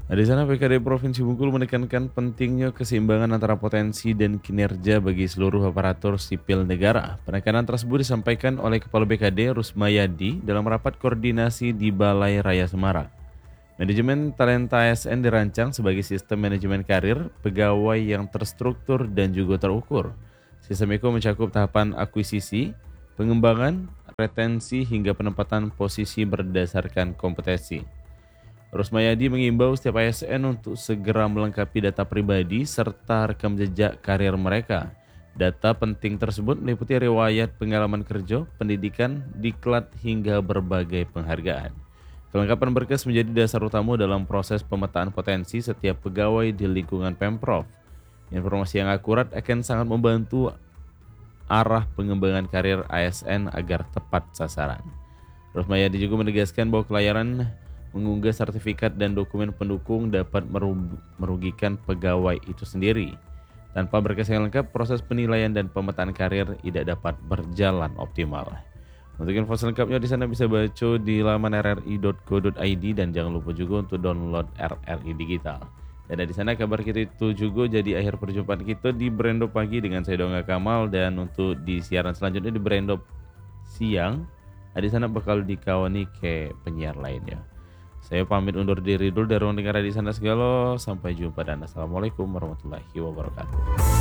Nah, di sana PKD Provinsi Bengkulu menekankan pentingnya keseimbangan antara potensi dan kinerja bagi seluruh aparatur sipil negara. Penekanan tersebut disampaikan oleh Kepala BKD Rusmayadi dalam rapat koordinasi di Balai Raya Semarang. Manajemen talenta ASN dirancang sebagai sistem manajemen karir pegawai yang terstruktur dan juga terukur. Sistem itu mencakup tahapan akuisisi, pengembangan, retensi hingga penempatan posisi berdasarkan kompetensi. Rusmayadi mengimbau setiap ASN untuk segera melengkapi data pribadi serta rekam jejak karir mereka. Data penting tersebut meliputi riwayat pengalaman kerja, pendidikan, diklat hingga berbagai penghargaan. Kelengkapan berkas menjadi dasar utama dalam proses pemetaan potensi setiap pegawai di lingkungan Pemprov. Informasi yang akurat akan sangat membantu arah pengembangan karir ASN agar tepat sasaran. Rusmayadi juga menegaskan bahwa kelayaran mengunggah sertifikat dan dokumen pendukung dapat merugikan pegawai itu sendiri. Tanpa berkas yang lengkap, proses penilaian dan pemetaan karir tidak dapat berjalan optimal. Untuk info selengkapnya di sana bisa baca di laman rri.co.id dan jangan lupa juga untuk download RRI Digital. Dan di sana kabar kita itu juga jadi akhir perjumpaan kita di Brendo Pagi dengan saya Dongga Kamal, dan untuk di siaran selanjutnya di Brendo Siang, di sana bakal dikawani ke penyiar lainnya. Saya pamit undur diri dulu dari ruang dengar di sana segala. Sampai jumpa dan assalamualaikum warahmatullahi wabarakatuh.